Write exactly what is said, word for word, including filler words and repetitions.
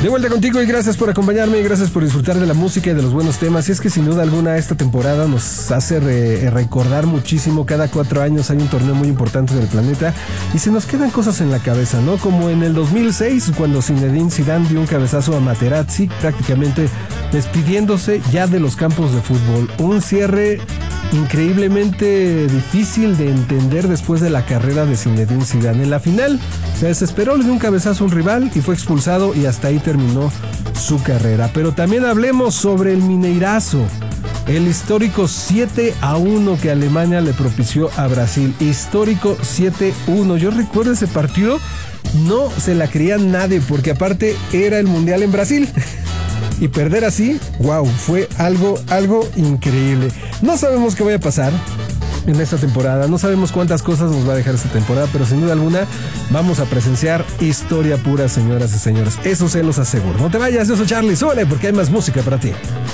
De vuelta contigo y gracias por acompañarme y gracias por disfrutar de la música y de los buenos temas. Y es que sin duda alguna esta temporada nos hace re- recordar muchísimo. Cada cuatro años hay un torneo muy importante del planeta y se nos quedan cosas en la cabeza, ¿no? Como en el dos mil seis, cuando Zinedine Zidane dio un cabezazo a Materazzi, prácticamente despidiéndose ya de los campos de fútbol. Un cierre increíblemente difícil de entender después de la carrera de Zinedine Zidane. En la final se desesperó, le dio un cabezazo a un rival y fue expulsado y hasta ahí terminó su carrera. Pero también hablemos sobre el Mineirazo, el histórico siete a uno que Alemania le propició a Brasil. Histórico siete uno. Yo recuerdo ese partido, no se la creía nadie porque aparte era el Mundial en Brasil. Y perder así, wow, fue algo, algo increíble. No sabemos qué vaya a pasar en esta temporada, no sabemos cuántas cosas nos va a dejar esta temporada, pero sin duda alguna vamos a presenciar historia pura, señoras y señores. Eso se los aseguro. No te vayas, yo soy Charlie, súbele porque hay más música para ti.